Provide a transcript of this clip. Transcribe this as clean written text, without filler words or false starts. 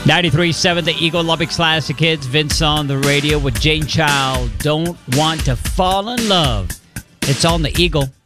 93.7 The Eagle, Lubbock's Classic Hits. Vince on the radio with Jane Child. Don't Want to Fall in Love. It's on the Eagle.